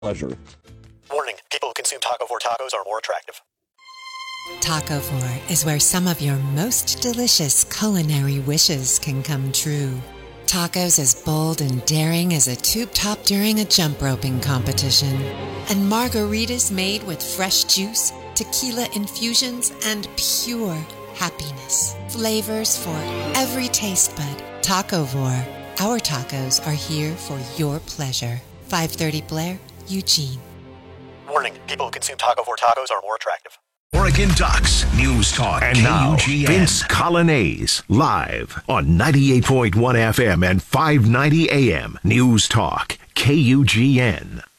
pleasure. Warning, people who consume Tacovore tacos are more attractive. Tacovore is where some of your most delicious culinary wishes can come true. Tacos as bold and daring as a tube top during a jump roping competition. And margaritas made with fresh juice, tequila infusions, and pure happiness. Flavors for every taste bud. Tacovore. Our tacos are here for your pleasure. 530 Blair, Eugene. Warning, people who consume Tacovore tacos are more attractive. Oregon Ducks News Talk. And now, KUGN. Vince Colonnese, live on 98.1 FM and 590 AM. News Talk, KUGN.